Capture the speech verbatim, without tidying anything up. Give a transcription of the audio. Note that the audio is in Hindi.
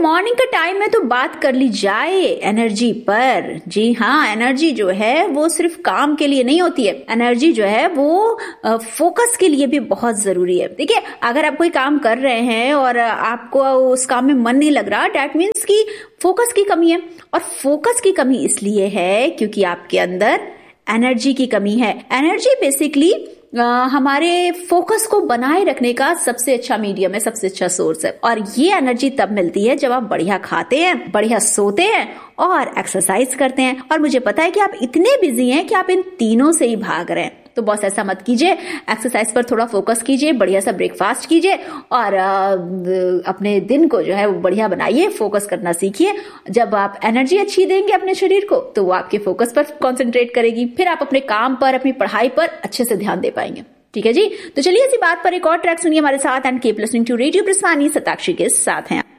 मॉर्निंग का टाइम है तो बात कर ली जाए एनर्जी पर। जी हाँ, एनर्जी जो है वो सिर्फ काम के लिए नहीं होती है, एनर्जी जो है वो फोकस के लिए भी बहुत जरूरी है। देखिए, अगर आप कोई काम कर रहे हैं और आपको उस काम में मन नहीं लग रहा, डैट मीन्स कि फोकस की कमी है। और फोकस की कमी इसलिए है क्योंकि आपके अंदर एनर्जी की कमी है। एनर्जी बेसिकली आ, हमारे फोकस को बनाए रखने का सबसे अच्छा मीडियम है, सबसे अच्छा सोर्स है। और ये एनर्जी तब मिलती है जब आप बढ़िया खाते हैं, बढ़िया सोते हैं और एक्सरसाइज करते हैं। और मुझे पता है कि आप इतने बिजी हैं कि आप इन तीनों से ही भाग रहे हैं। तो बॉस ऐसा मत कीजिए, एक्सरसाइज पर थोड़ा फोकस कीजिए, बढ़िया सा ब्रेकफास्ट कीजिए और आ, अपने दिन को जो है वो बढ़िया बनाइए, फोकस करना सीखिए। जब आप एनर्जी अच्छी देंगे अपने शरीर को तो वो आपके फोकस पर कंसंट्रेट करेगी, फिर आप अपने काम पर, अपनी पढ़ाई पर अच्छे से ध्यान दे पाएंगे। ठीक है जी, तो चलिए इसी बात पर एक और ट्रैक सुनिए हमारे साथ and keep listening to radio ब्रिस्वानी। Satakshi के साथ हैं।